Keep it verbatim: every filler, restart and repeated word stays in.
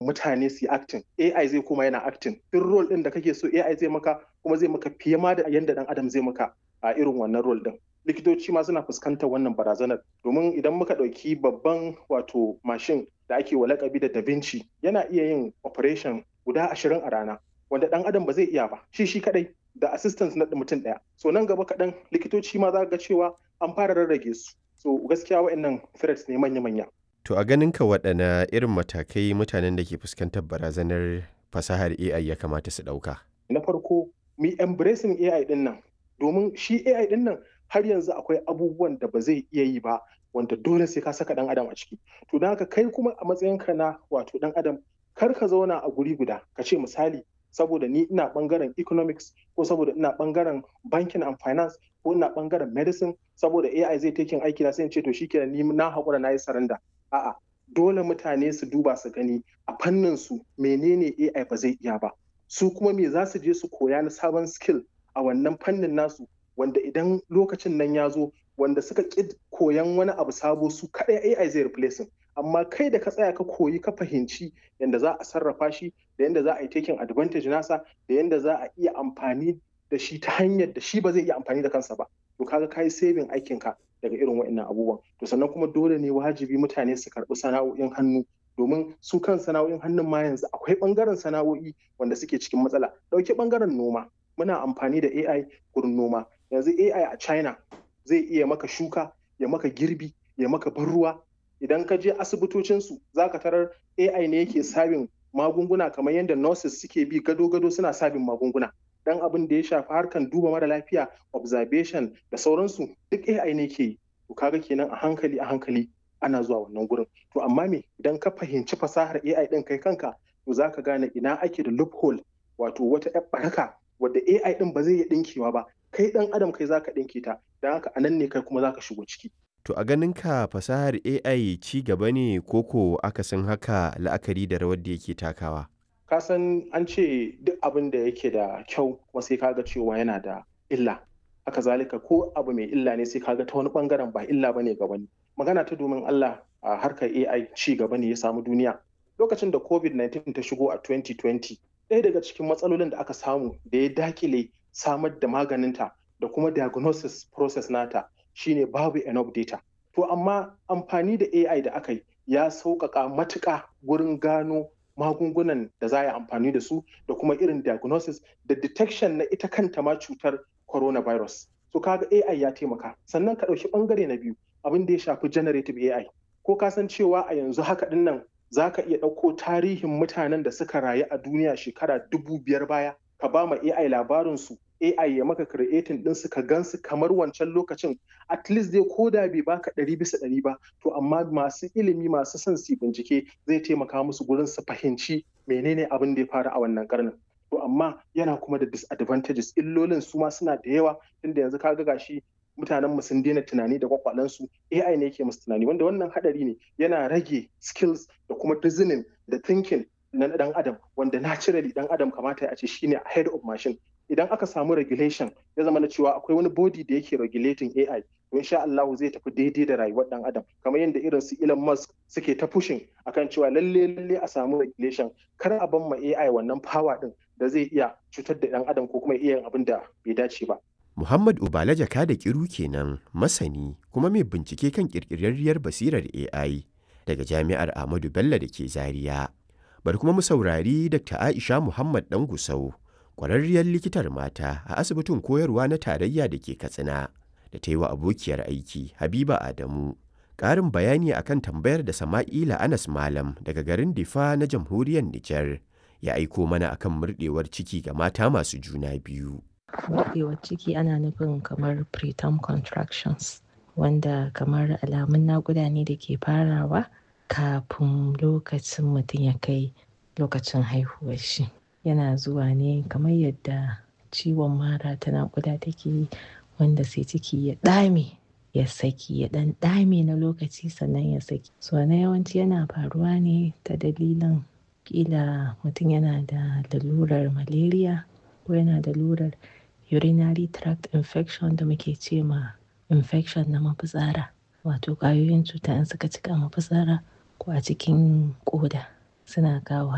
mutane su yi acting, A I zai koma yana acting. Duk role ɗin da kake so A I zai maka kuma zai maka fiye ma da yanda ɗan adam zai maka a irin wannan role ɗin. Likitoci ma suna fuskantar wannan barazanar domin idan muka ɗauki babban wato mashin da ake wa lakabi da Da Vinci yana iya yin operation guda ashirin a rana wanda ɗan adam ba zai iya ba shi shi kaɗai da assistance na mutum ɗaya. So nan gaba kaɗan likitoci ma za ga cewa an fara rarrage su. So gaskiya waɗannan threats ne manya-manya. To a ganinka waɗanne irin matakai mutanen da ke fuskantar barazanar fasahar A I ya kamata su ɗauka? Na farko, mu embracing A I ɗin nan domin shi A I ɗin nan har yanzu akwai abubuwan da ba zai iya yi ba wanda dole sai ka saka ɗan adam a ciki. To don haka kai kuma a matsayinka na wato ɗan adam kar ka zauna a guri guda ka ce misali saboda ni ina ɓangaren economics ko saboda ina ɓangaren banking and finance ko ina ɓangaren medicine saboda A I zai taking aiki na sai in ce to shikenan ni na haƙura na yi saranda. A'a, dole mutane su duba su gani a fannin su menene A I ba zai iya ba. Su kuma me za su je su koya na sabon skill a wannan fannin nasu wanda idan lokacin nan ya zo wanda suka ƙi koyan wani abu sabo su kaɗai A I zai replace. Amma kai da ka tsaya ka koyi ka fahimci yadda za a sarrafa shi da yadda za a yi taking advantage nasa da yadda za a iya amfani da shi ta hanyar da shi ba zai iya amfani da kansa ba. To kaga ka yi saving aikinka daga irin waɗannan abubuwan. To sannan kuma dole ne wajibi mutane su karɓi sana'o'in hannu domin su kan sana'o'in hannun ma yanzu akwai ɓangaren sana'o'i wanda suke cikin matsala. Ɗauki ɓangaren noma. Muna amfani da A I gurin noma. Yanzu A I a China zai iya maka shuka, ya maka girbi, ya maka ban ruwa. Idan ka je asibitocinsu za ka tarar A I ne yake sabin magunguna kamar yadda nurses suke bi gado-gado suna sabin magunguna. Dan abin da ya shafi harkan duba mara lafiya, observation da sauransu duk A I ne ke yi. To kaga kenan a hankali a hankali ana zuwa wannan gurin. To amma me idan ka fahimci fasahar A I ɗin kai kanka to za ka gane ina ake da loophole wato wata ƴar baraka wadda A I ɗin ba zai iya ɗinkewa ba. Kai ɗan adam kai za ka ɗinke ta don haka a nan ne kai kuma za ka shigo ciki. To a ganinka fasahar A I ci gaba ne ko ko akasin haka la'akari da rawar da yake takawa? Ka san an ce duk abin da yake da kyau kuma sai kaga cewa yana da illa. Haka zalika ko abu mai illa ne sai kaga ta wani bangaren ba illa bane ga wani. Magana ta domin Allah a harkar A I ci gaba ne ya samu duniya. Lokacin da COVID nineteen ta shigo a twenty twenty, ɗaya daga cikin matsalolin da aka samu da ya dakile samar da maganinta da kuma diagnosis process nata shine babu enough data. To amma amfani da A I da aka yi ya sauƙaƙa matuƙa gurin gano magungunan da za a yi amfani da su da kuma irin diagnosis da detection na ita kanta ma cutar coronavirus. So kaga A I ya taimaka. Sannan ka ɗauki ɓangare na biyu abin da ya shafi generative A I. Ko ka san cewa a yanzu haka ɗin nan za ka iya ɗauko tarihin mutanen da suka rayu a duniya shekara dubu biyar baya ka ba ma A I labarinsu A I ya maka creating ɗin su ka gansu kamar wancan lokacin at least dai ko da bai baka ɗari bisa ɗari ba to amma masu ilimi masu son su bincike zai taimaka musu gurin su fahimci menene abin da ya faru a wannan karnin. To amma yana kuma da disadvantages illolin su ma suna da yawa tunda yanzu ka ga gashi mutanen mu sun daina tunani da kwakwalensu A I ne yake musu tunani wanda wannan hadari ne yana rage skills da kuma reasoning da thinking na dan adam wanda naturally dan adam kamata ya ce shine head of machine. Idan aka samu regulation ya zama na cewa akwai wani body da yake regulating A I to insha Allah zai tafi daidai da rayuwar dan adam kamar yadda irin su Elon Musk suke ta pushing akan cewa lalle lalle a samu regulation kar a ban ma A I wannan power din da zai iya cutar da dan adam ko kuma iya yin abin da bai dace ba. Muhammad Ubala Jaka da Kiru kenan masani kuma mai bincike kan ƙirƙirarriyar basirar A I daga Jami'ar Ahmadu Bello da ke Zaria. Bari kuma mu saurari Dakta Aisha Muhammad Dangusau, ƙwararriyar likitar mata a asibitin koyarwa na tarayya da ke Katsina, da ta yi wa abokiyar aiki Habiba Adamu ƙarin bayani akan tambayar da Sama'ila Anas Malam daga garin Difa na jamhuriyar Nijar ya aiko mana akan murɗewar ciki ga mata masu juna biyu. Murɗewar ciki ana nufin kamar preterm contractions wanda kamar alamun naƙuda ne da ke farawa kafin lokacin mutum ya kai lokacin haihuwar shi. Yana zuwa ne kamar yadda ciwon mara ta naƙuda take yi wanda sai ciki ya ɗame ya saki ya ɗan ɗame na lokaci sannan ya saki. So na yawanci yana faruwa ne ta dalilin ƙila mutum yana da lalurar malaria ko yana da lalurar urinary tract infection da muke ce ma infection na mafitsara wato ƙwayoyin cuta in suka cika mafitsara ko a cikin ƙoda suna kawo